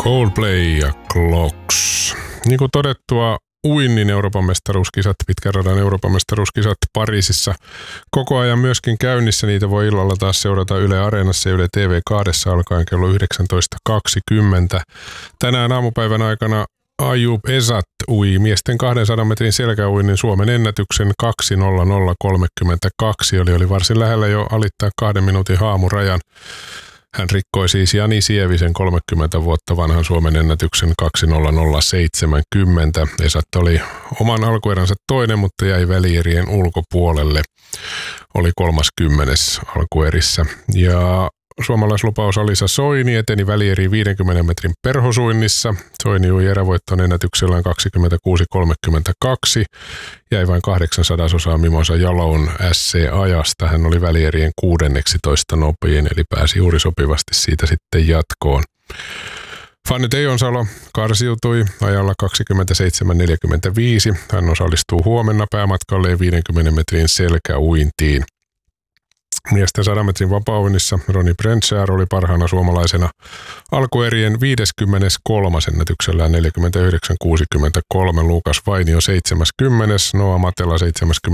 Coldplay ja Clocks. Niin kuin todettua, uinnin Euroopan mestaruuskisat, pitkän radan Euroopan mestaruuskisat Pariisissa koko ajan myöskin käynnissä. Niitä voi illalla taas seurata Yle Areenassa ja Yle TV2 alkaen kello 19.20. Tänään aamupäivän aikana Ayub Ezat ui miesten 200 metrin selkäuinnin Suomen ennätyksen 2.00.32, oli varsin lähellä jo alittaa 2 minuutin haamurajan. Hän rikkoi siis Jani Sievisen 30 vuotta vanhan Suomen ennätyksen 2.00.70. Ezat oli oman alkueränsä toinen, mutta jäi välierien ulkopuolelle. Oli 30. alkuerissä. Ja suomalaislupaus Alisa Soini eteni välieriin 50 metrin perhosuinnissa. Soini ui erävoitton ennätyksellään 26.32. Jäi vain 800 Mimosa Jalon SC-ajasta. Hän oli välierien 16 nopein, eli pääsi juuri sopivasti siitä sitten jatkoon. Fanny Teijonsalo karsiutui ajalla 27.45. Hän osallistuu huomenna päämatkalleen 50 metrin selkäuintiin. Miesten 100 metrin vapauinnissa Roni Brentskär oli parhaana suomalaisena alkuerien 53. ennätyksellään 49.63. Lukas Vainio 70. Noa Matela 71.